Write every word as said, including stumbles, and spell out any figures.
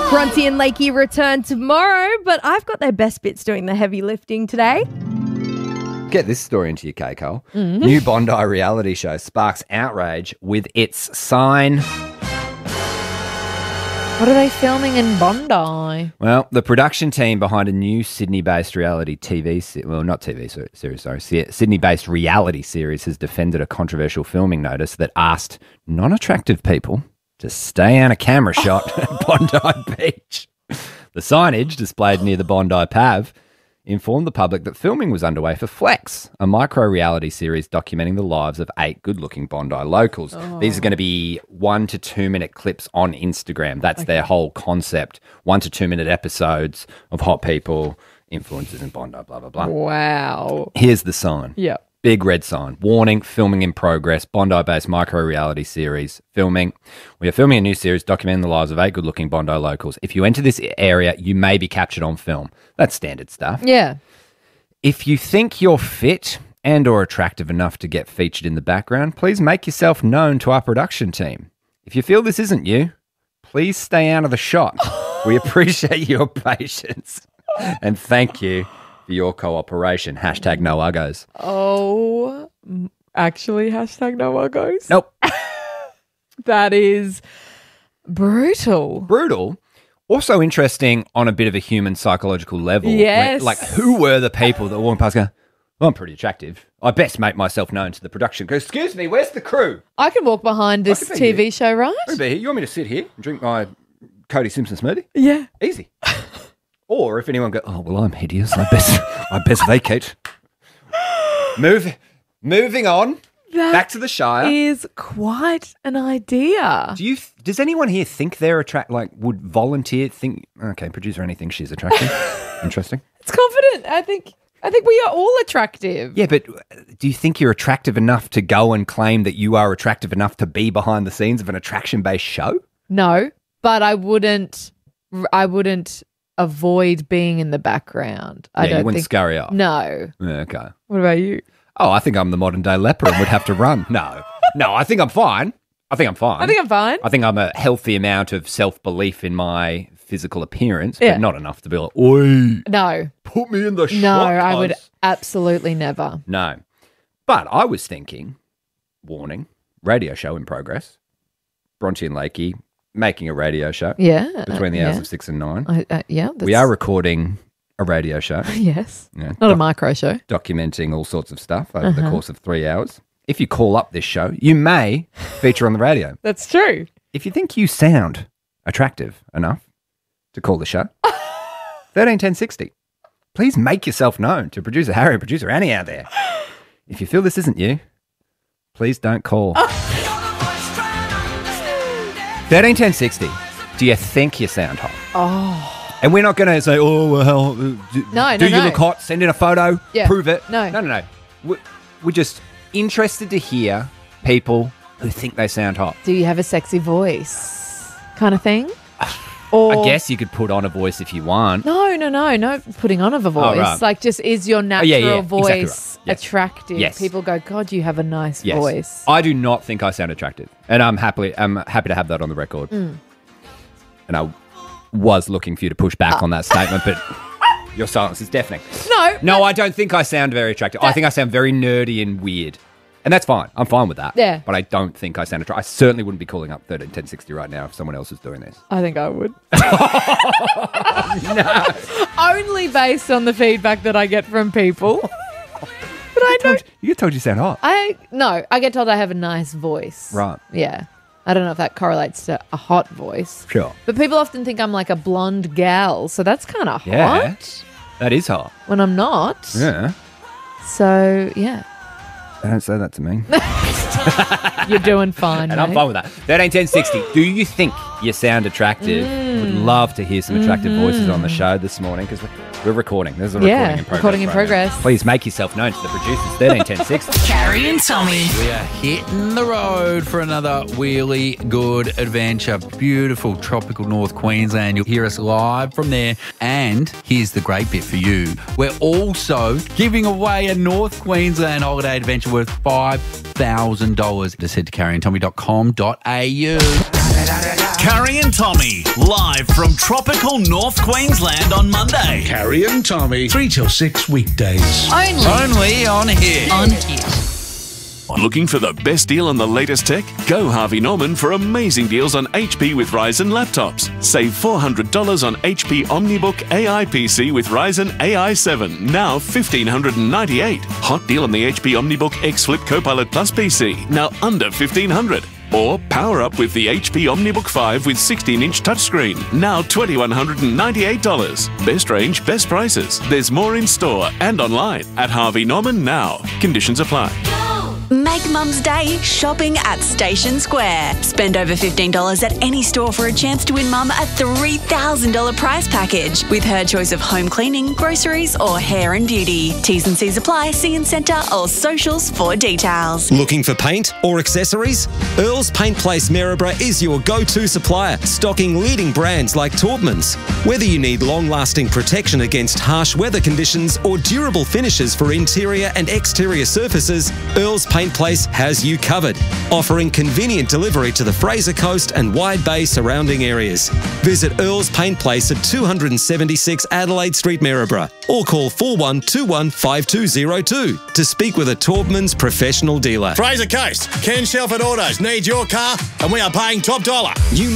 Bronte and Lakey return tomorrow, but I've got their best bits doing the heavy lifting today. Get this story into your K, Cole. Mm-hmm. New Bondi reality show sparks outrage with its sign. What are they filming in Bondi? Well, the production team behind a new Sydney-based reality T V se- well, not T V series, sorry, Sydney-based reality series has defended a controversial filming notice that asked non-attractive people to stay on a camera shot at Bondi Beach. The signage displayed near the Bondi Pav informed the public that filming was underway for Flex, a micro-reality series documenting the lives of eight good-looking Bondi locals. Oh. These are going to be one to two-minute clips on Instagram. That's okay. Their whole concept. One to two-minute episodes of hot people, influencers in Bondi, blah, blah, blah. Wow. Here's the sign. Yeah. Big red sign. Warning, filming in progress. Bondi-based micro-reality series. Filming. We are filming a new series documenting the lives of eight good-looking Bondi locals. If you enter this area, you may be captured on film. That's standard stuff. Yeah. If you think you're fit and or attractive enough to get featured in the background, please make yourself known to our production team. If you feel this isn't you, please stay out of the shot. We appreciate your patience. And thank you for your cooperation. Hashtag no uggos. Oh, actually, hashtag no uggos? Nope. That is brutal. Brutal? Also interesting on a bit of a human psychological level. Yes. Where, like, who were the people that walked past going, well, I'm pretty attractive. I best make myself known to the production. Go, excuse me, where's the crew? I can walk behind this T V here. show, right? I can be here. You want me to sit here and drink my Cody Simpson smoothie? Yeah. Easy. Or if anyone goes, oh, well, I'm hideous. I best, I best vacate. Move, moving on. That back to the Shire. Is quite an idea. Do you? Does anyone here think they're attract? Like, would volunteer think? Okay, producer, anything she's attractive. Interesting. It's confident. I think. I think we are all attractive. Yeah, but do you think you're attractive enough to go and claim that you are attractive enough to be behind the scenes of an attraction-based show? No, but I wouldn't. I wouldn't avoid being in the background. Yeah, I don't you wouldn't think, scurry off. No. Yeah, okay. What about you? Oh, I think I'm the modern day leper and would have to run. No, no, I think I'm fine. I think I'm fine. I think I'm fine. I think I'm a healthy amount of self-belief in my physical appearance, yeah. but not enough to be like, oi, no, put me in the shot. No, I cuz. would absolutely never. No. But I was thinking, warning, radio show in progress. Bronte and Lakey making a radio show. Yeah. Between the hours yeah. of six and nine. I, uh, yeah. We are recording a radio show. Yes. Yeah, Not doc- a micro show. Documenting all sorts of stuff over uh-huh. the course of three hours. If you call up this show, you may feature on the radio. That's true. If you think you sound attractive enough to call the show, thirteen ten sixty. Please make yourself known to producer Harry and producer Annie out there. If you feel this isn't you, please don't call. thirteen ten sixty. Do you think you sound hot? Oh. And we're not going to say, oh, well, do, no, do no, you no. look hot? Send in a photo. Yeah. Prove it. No. No, no, no. We're, we're just interested to hear people who think they sound hot. Do you have a sexy voice kind of thing? Or I guess you could put on a voice if you want. No, no, no. No putting on of a voice. Oh, right. Like, just is your natural oh, yeah, yeah. voice exactly right. yes. attractive? Yes. People go, God, you have a nice yes. voice. I do not think I sound attractive. And I'm happily I'm happy to have that on the record. Mm. And I was looking for you to push back uh. on that statement, but your silence is deafening. No. No, I don't think I sound very attractive. That, I think I sound very nerdy and weird. And that's fine. I'm fine with that. Yeah. But I don't think I sound attractive. I certainly wouldn't be calling up thirteen ten sixty right now if someone else was doing this. I think I would. No. Only based on the feedback that I get from people. But I don't. You get told you sound hot. I no, I get told I have a nice voice. Right. Yeah. I don't know if that correlates to a hot voice. Sure. But people often think I'm like a blonde gal, so that's kind of yeah, hot. That is hot. When I'm not. Yeah. So, yeah. Don't say that to me. You're doing fine, And mate. I'm fine with that. thirteen ten sixty. Do you think you sound attractive? Mm. Would love to hear some attractive Mm-hmm. voices on the show this morning because we're recording. There's a yeah, recording in progress. recording in right progress. now. Please make yourself known to the producers. thirteen ten sixty. Carrie and Tommy. We are hitting the road for another really good adventure. Beautiful tropical North Queensland. You'll hear us live from there. And here's the great bit for you. We're also giving away a North Queensland holiday adventure worth five thousand dollars. Just head to carrie and tommy dot com dot a u. Carrie and Tommy, live from tropical North Queensland on Monday. Carrie and Tommy, three till six weekdays. Only, Only on here. on here. Looking for the best deal on the latest tech? Go Harvey Norman for amazing deals on H P with Ryzen laptops. Save four hundred dollars on H P OmniBook A I P C with Ryzen A I seven, now one thousand five hundred ninety-eight dollars. Hot deal on the H P OmniBook X Flip Copilot Plus P C, now under fifteen hundred dollars. Or power up with the H P OmniBook five with sixteen inch touchscreen, now two thousand one hundred ninety-eight dollars. Best range, best prices. There's more in store and online at Harvey Norman now. Conditions apply. Make Mum's Day shopping at Station Square. Spend over fifteen dollars at any store for a chance to win Mum a three thousand dollars prize package with her choice of home cleaning, groceries or hair and beauty. T's and C's apply. See in centre or socials for details. Looking for paint or accessories? Earls Paint Place Maryborough is your go-to supplier, stocking leading brands like Taubmans. Whether you need long-lasting protection against harsh weather conditions or durable finishes for interior and exterior surfaces, Earls Paint Place has you covered, offering convenient delivery to the Fraser Coast and Wide Bay surrounding areas. Visit Earls Paint Place at two seventy-six Adelaide Street, Maryborough, or call four one two one five two zero two to speak with a Taubmans professional dealer. Fraser Coast, Ken Shelford Autos needs your car, and we are paying top dollar. You